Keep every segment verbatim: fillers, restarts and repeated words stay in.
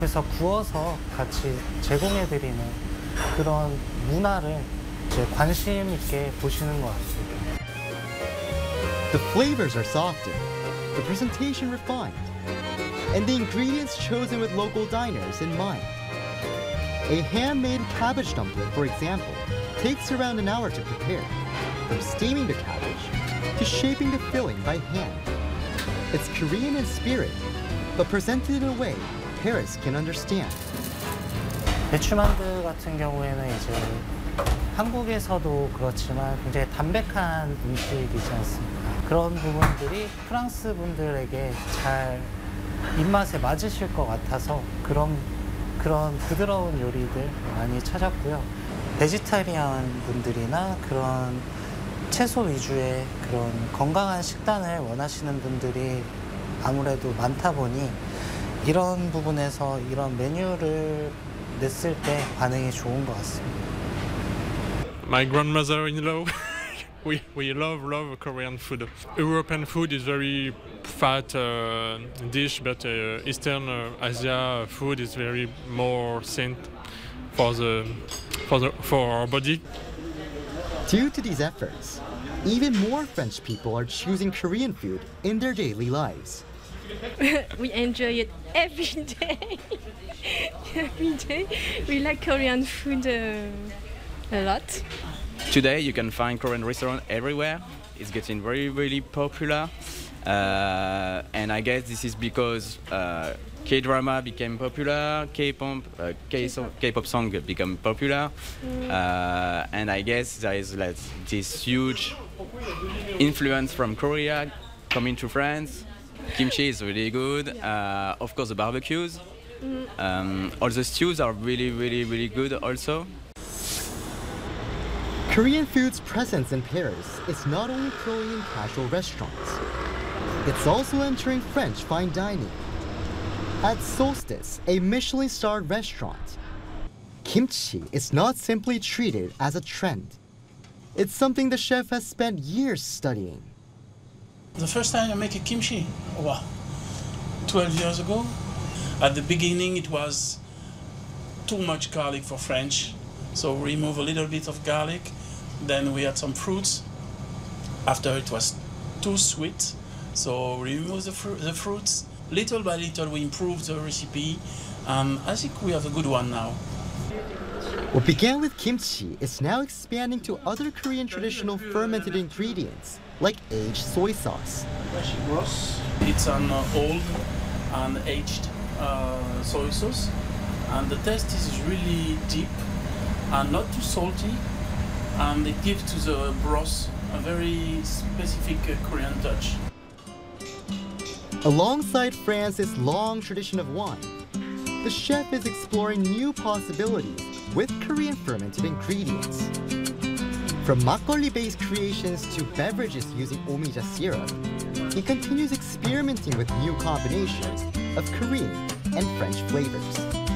그래서 구워서 같이 제공해드리는 그런 문화를 이제 관심 있게 보시는 것 같습니다. The flavors are softer, the presentation refined, and the ingredients chosen with local diners in mind. A handmade cabbage dumpling, for example, takes around an hour to prepare, from steaming the cabbage to shaping the filling by hand. It's Korean in spirit, but presented in a way Paris can understand. 배추만두 같은 경우에는 이제 한국에서도 그렇지만 굉장히 담백한 음식이지 않습니까? 그런 부분들이 프랑스 분들에게 잘 입맛에 맞으실 것 같아서 그런 그런 부드러운 요리들 많이 찾았고요. 베지타리안 분들이나 그런 채소 위주의 그런 건강한 식단을 원하시는 분들이 아무래도 많다 보니 이런 부분에서 이런 메뉴를 냈을 때 반응이 좋은 것 같습니다. My grandmother-in-law, we we love love Korean food. European food is very fat uh, dish, but uh, Eastern uh, Asia food is very more thin for the for the for our body. Due to these efforts, even more French people are choosing Korean food in their daily lives. We enjoy it every day. Every day. We like Korean food uh, a lot. Today you can find Korean restaurant everywhere. It's getting very, really popular. Uh, and I guess this is because uh, K-drama became popular, K-pop, uh, K-pop song became popular. Mm. Uh, and I guess there is like, this huge influence from Korea coming to France. Kimchi is really good. Uh, of course, the barbecues. Mm. Um, all the stews are really, really, really good also. Korean food's presence in Paris is not only growing in casual restaurants, it's also entering French fine dining. At Solstice, a Michelin-starred restaurant, kimchi is not simply treated as a trend. It's something the chef has spent years studying. The first time I make a kimchi, wow, twelve years ago. At the beginning it was too much garlic for French, so remove a little bit of garlic. Then we had some fruits. After it was too sweet, so remove the, fru the fruits. Little by little we improved the recipe, and I think we have a good one now. What began with kimchi is now expanding to other Korean traditional fermented ingredients, like aged soy sauce. It's an uh, old and aged uh, soy sauce, and the taste is really deep and not too salty, and it gives to the broth a very specific uh, Korean touch. Alongside France's long tradition of wine, the chef is exploring new possibilities with Korean fermented ingredients. From makgeolli-based creations to beverages using omija syrup, he continues experimenting with new combinations of Korean and French flavors.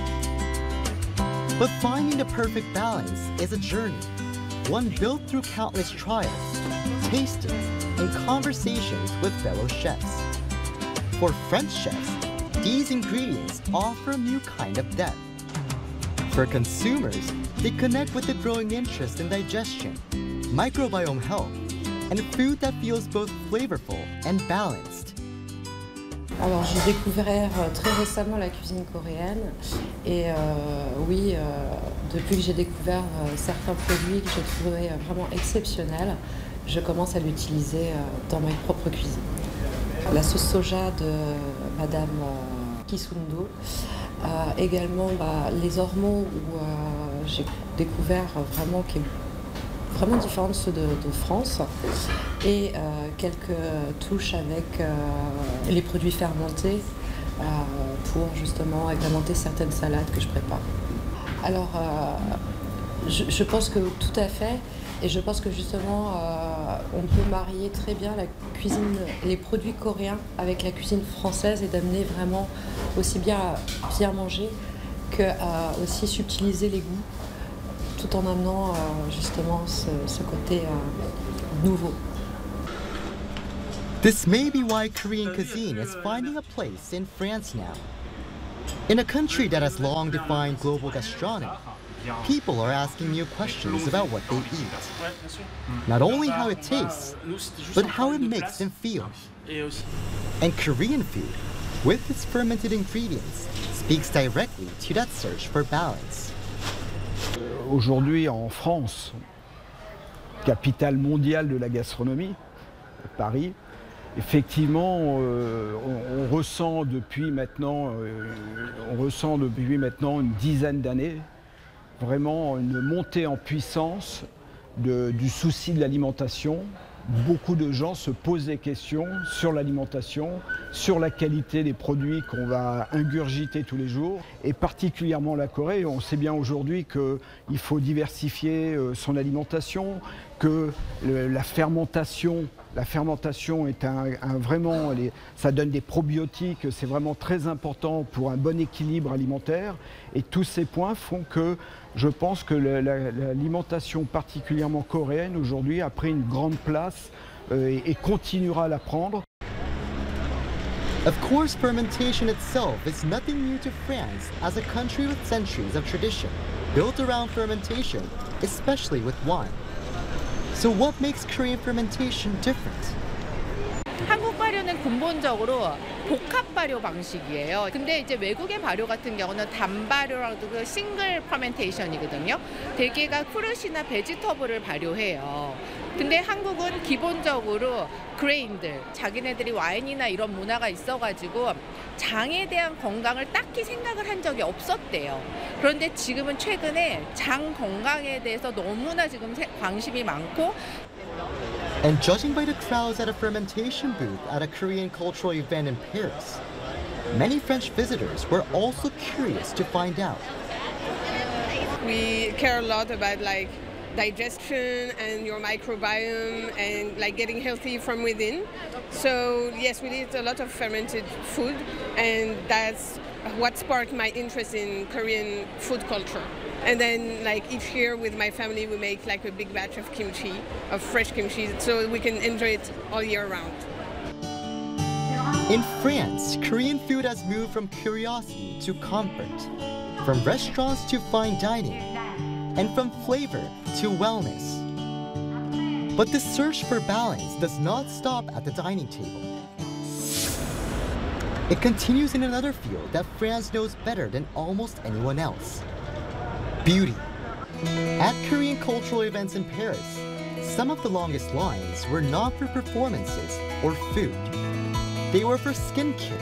But finding the perfect balance is a journey, one built through countless trials, tastings, and conversations with fellow chefs. For French chefs, these ingredients offer a new kind of depth. For consumers, they connect with the growing interest in digestion, microbiome health, and food that feels both flavorful and balanced. Alors j'ai découvert très récemment la cuisine coréenne et euh, oui, euh, depuis que j'ai découvert euh, certains produits que j'ai trouvés vraiment exceptionnels, je commence à l'utiliser euh, dans ma propre cuisine. La sauce soja de Madame euh, Kisundo, euh, également bah, les ormeaux où euh, j'ai découvert vraiment qui est vraiment différent de ceux de, de France, et euh, quelques touches avec euh, les produits fermentés euh, pour justement agrémenter certaines salades que je prépare. Alors, euh, je, je pense que tout à fait, et je pense que justement euh, on peut marier très bien la cuisine, les produits coréens avec la cuisine française et d'amener vraiment aussi bien à bien manger que à aussi subtiliser les goûts, tout en amenant euh, justement ce, ce côté euh, nouveau. This may be why Korean cuisine is finding a place in France now. In a country that has long defined global gastronomy, people are asking new questions about what they eat. Not only how it tastes, but how it makes them feel. And Korean food, with its fermented ingredients, speaks directly to that search for balance. Aujourd'hui en France, capitale mondiale de la gastronomie, Paris, effectivement, euh, on, on ressent depuis maintenant, euh, on ressent depuis maintenant une dizaine d'années vraiment une montée en puissance de, du souci de l'alimentation. Beaucoup de gens se posent des questions sur l'alimentation, sur la qualité des produits qu'on va ingurgiter tous les jours, et particulièrement la Corée. On sait bien aujourd'hui qu'il faut diversifier son alimentation, que le, la fermentation, la fermentation est un, un vraiment, les, ça donne des probiotiques, c'est vraiment très important pour un bon équilibre alimentaire. Et tous ces points font que je pense que l'alimentation particulièrement coréenne aujourd'hui a pris une grande place euh, et, et continuera à la prendre. Of course, fermentation itself is nothing new to France as a country with centuries of tradition built around fermentation, especially with wine. So what makes Korean fermentation different? 한국 발효는 근본적으로 복합 발효 방식이에요. 근데 이제 외국의 발효 같은 경우는 단발효라도 그 싱글 퍼멘테이션이거든요. 대개가 프루시나 베지터블을 발효해요. 근데 한국은 기본적으로 그레인들, 자기네들이 와인이나 이런 문화가 있어가지고 장에 대한 건강을 딱히 생각을 한 적이 없었대요. 그런데 지금은 최근에 장 건강에 대해서 너무나 지금 관심이 많고. And judging by the crowds at a fermentation booth at a Korean cultural event in Paris, many French visitors were also curious to find out. We care a lot about like digestion and your microbiome and like getting healthy from within. So yes, we eat a lot of fermented food, and that's what sparked my interest in Korean food culture. And then like each year with my family we make like a big batch of kimchi, of fresh kimchi, so we can enjoy it all year round. In France, Korean food has moved from curiosity to comfort, from restaurants to fine dining, and from flavor to wellness. But the search for balance does not stop at the dining table. It continues in another field that France knows better than almost anyone else: beauty. At Korean cultural events in Paris, some of the longest lines were not for performances or food. They were for skincare.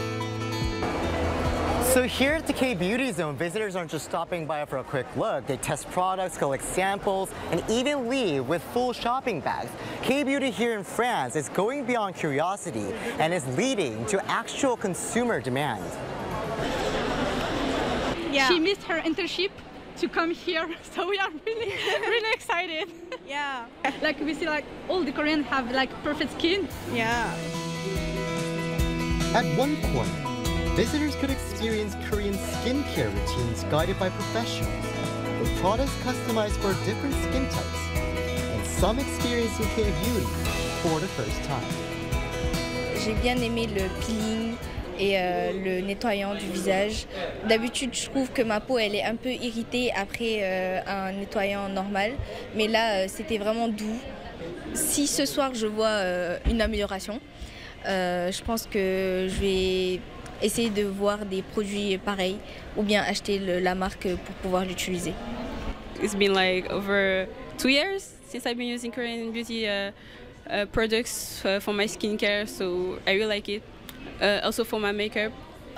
So here at the K-Beauty Zone, visitors aren't just stopping by for a quick look. They test products, collect samples, and even leave with full shopping bags. K-Beauty here in France is going beyond curiosity and is leading to actual consumer demand. Yeah. She missed her internship to come here, so we are really, really excited. Yeah. Like we see, like all the Koreans have like perfect skin. Yeah. At one corner, visitors could experience Korean skincare routines guided by professionals, with products customized for different skin types, and some experiencing K-Beauty for the first time. J'ai bien aimé le peeling et euh, le nettoyant du visage. D'habitude, je trouve que ma peau elle est un peu irritée après euh, un nettoyant normal, mais là, euh, c'était vraiment doux. Si ce soir, je vois euh, une amélioration, euh, je pense que je vais essayer de voir des produits pareils ou bien acheter le, la marque pour pouvoir l'utiliser. It's been like over two years since I've been using Korean beauty uh, uh, products uh, for my skincare, so I really like it. Uh, also for my makeup.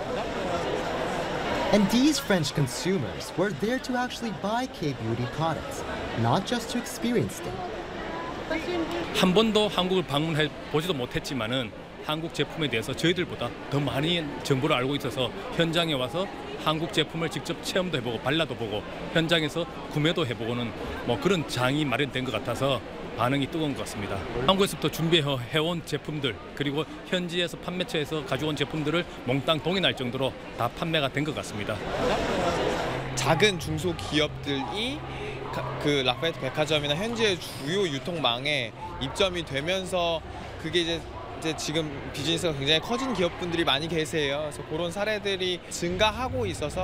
And these French consumers were there to actually buy K-Beauty products, not just to experience them. 한 번도 한국을 방문해 보지도 못했지만은 한국 제품에 대해서 저희들보다 더 많이 정보를 알고 있어서 현장에 와서 한국 제품을 직접 체험도 해보고 발라도 보고 현장에서 구매도 해보고는 뭐 그런 장이 마련된 것 같아서 반응이 뜨거운 것 같습니다. 한국에서부터 준비해온 제품들 그리고 현지에서 판매처에서 가져온 제품들을 몽땅 동의할 정도로 다 판매가 된 것 같습니다. 작은 중소기업들이 그 라파에트 백화점이나 현지의 주요 유통망에 입점이 되면서 그게 이제 이제 지금 비즈니스가 굉장히 커진 기업분들이 많이 계세요. 그래서 그런 사례들이 증가하고 있어서